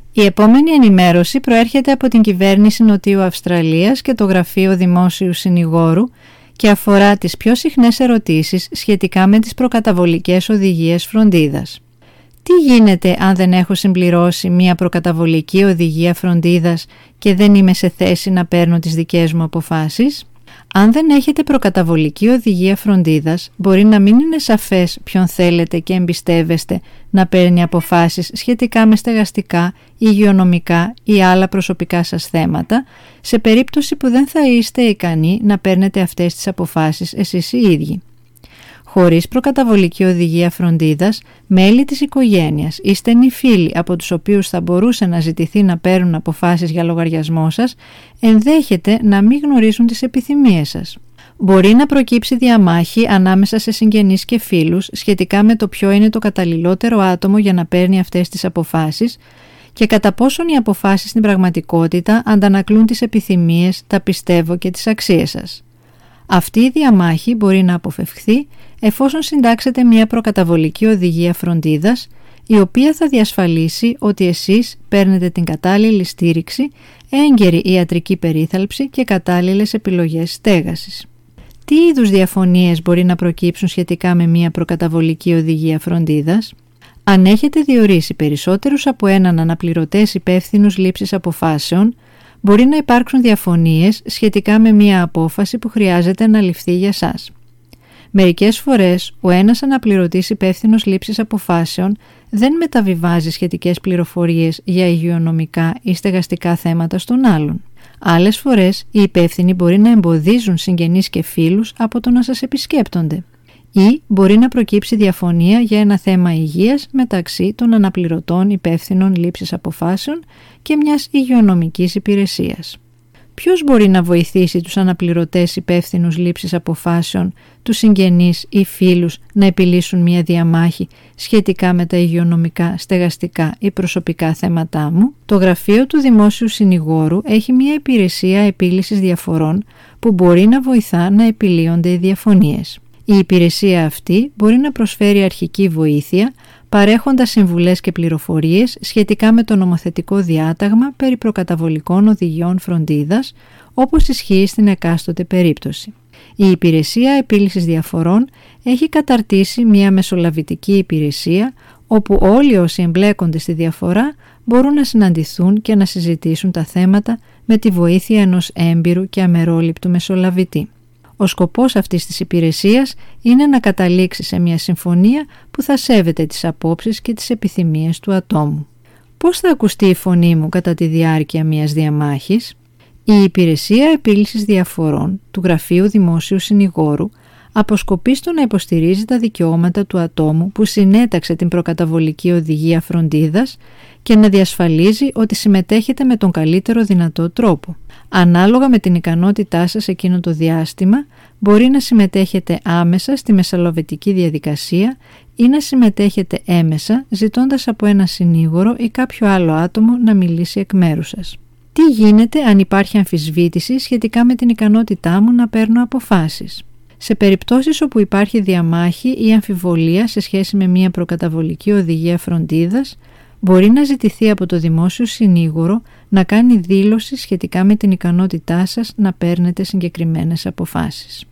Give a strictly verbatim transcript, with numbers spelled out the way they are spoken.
Η επόμενη ενημέρωση προέρχεται από την Κυβέρνηση Νοτιού Αυστραλίας και το Γραφείο Δημόσιου Συνηγόρου και αφορά τις πιο συχνές ερωτήσεις σχετικά με τις προκαταβολικές οδηγίες φροντίδας. Τι γίνεται αν δεν έχω συμπληρώσει μία προκαταβολική οδηγία φροντίδας και δεν είμαι σε θέση να παίρνω τις δικές μου αποφάσεις? Αν δεν έχετε προκαταβολική οδηγία φροντίδας, μπορεί να μην είναι σαφές ποιον θέλετε και εμπιστεύεστε να παίρνει αποφάσεις σχετικά με στεγαστικά, υγειονομικά ή άλλα προσωπικά σας θέματα, σε περίπτωση που δεν θα είστε ικανοί να παίρνετε αυτές τις αποφάσεις εσείς οι ίδιοι. Χωρίς προκαταβολική οδηγία φροντίδας, μέλη της οικογένειας ή στενοί φίλοι από τους οποίους θα μπορούσε να ζητηθεί να παίρνουν αποφάσεις για λογαριασμό σας, ενδέχεται να μην γνωρίζουν τις επιθυμίες σας. Μπορεί να προκύψει διαμάχη ανάμεσα σε συγγενείς και φίλους σχετικά με το ποιο είναι το καταλληλότερο άτομο για να παίρνει αυτές τις αποφάσεις και κατά πόσον οι αποφάσεις στην πραγματικότητα αντανακλούν τις επιθυμίες, τα πιστεύω και τις αξίες σας. Αυτή η διαμάχη μπορεί να αποφευχθεί εφόσον συντάξετε μια προκαταβολική οδηγία φροντίδας, η οποία θα διασφαλίσει ότι εσείς παίρνετε την κατάλληλη στήριξη, έγκαιρη ιατρική περίθαλψη και κατάλληλες επιλογές στέγασης. Τι είδους διαφωνίες μπορεί να προκύψουν σχετικά με μια προκαταβολική οδηγία φροντίδας? Αν έχετε διορίσει περισσότερους από έναν αναπληρωτές υπεύθυνους λήψης αποφάσεων, μπορεί να υπάρξουν διαφωνίες σχετικά με μια απόφαση που χρειάζεται να ληφθεί για σας. Μερικές φορές, ο ένας αναπληρωτής υπεύθυνος λήψης αποφάσεων δεν μεταβιβάζει σχετικές πληροφορίες για υγειονομικά ή στεγαστικά θέματα στον άλλον. Άλλες φορές, οι υπεύθυνοι μπορεί να εμποδίζουν συγγενείς και φίλους από το να σας επισκέπτονται. Ή μπορεί να προκύψει διαφωνία για ένα θέμα υγείας μεταξύ των αναπληρωτών υπεύθυνων λήψης αποφάσεων και μιας υγειονομικής υπηρεσίας. Ποιος μπορεί να βοηθήσει τους αναπληρωτές υπεύθυνους λήψης αποφάσεων, τους συγγενείς ή φίλους να επιλύσουν μια διαμάχη σχετικά με τα υγειονομικά, στεγαστικά ή προσωπικά θέματά μου? Το Γραφείο του Δημόσιου Συνηγόρου έχει μια υπηρεσία επίλυσης διαφορών που μπορεί να βοηθά να επιλύονται οι διαφωνίες. Η υπηρεσία αυτή μπορεί να προσφέρει αρχική βοήθεια, παρέχοντας συμβουλές και πληροφορίες σχετικά με το νομοθετικό διάταγμα περί προκαταβολικών οδηγιών φροντίδας, όπως ισχύει στην εκάστοτε περίπτωση. Η υπηρεσία επίλυσης διαφορών έχει καταρτήσει μια μεσολαβητική υπηρεσία, όπου όλοι όσοι εμπλέκονται στη διαφορά μπορούν να συναντηθούν και να συζητήσουν τα θέματα με τη βοήθεια ενός έμπειρου και αμερόληπτου μεσολαβητή. Ο σκοπός αυτής της υπηρεσίας είναι να καταλήξει σε μια συμφωνία που θα σέβεται τις απόψεις και τις επιθυμίες του ατόμου. Πώς θα ακουστεί η φωνή μου κατά τη διάρκεια μιας διαμάχης? Η υπηρεσία επίλυσης διαφορών του Γραφείου Δημόσιου Συνηγόρου αποσκοπεί στο να υποστηρίζει τα δικαιώματα του ατόμου που συνέταξε την προκαταβολική οδηγία φροντίδας και να διασφαλίζει ότι συμμετέχετε με τον καλύτερο δυνατό τρόπο. Ανάλογα με την ικανότητά σας εκείνο το διάστημα, μπορεί να συμμετέχετε άμεσα στη μεσολαβητική διαδικασία ή να συμμετέχετε έμεσα ζητώντας από ένα συνήγορο ή κάποιο άλλο άτομο να μιλήσει εκ μέρους σας. Τι γίνεται αν υπάρχει αμφισβήτηση σχετικά με την ικανότητά μου να παίρνω αποφάσεις? Σε περιπτώσεις όπου υπάρχει διαμάχη ή αμφιβολία σε σχέση με μια προκαταβολική οδηγία φροντίδας, μπορεί να ζητηθεί από το δημόσιο συνήγορο να κάνει δήλωση σχετικά με την ικανότητά σας να παίρνετε συγκεκριμένες αποφάσεις.